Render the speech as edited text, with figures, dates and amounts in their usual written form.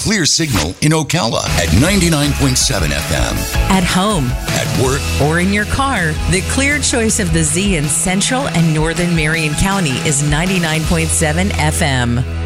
Clear signal in Ocala at 99.7 FM. At home, at work, or in your car, the clear choice of the Z in Central and Northern Marion County is 99.7 FM.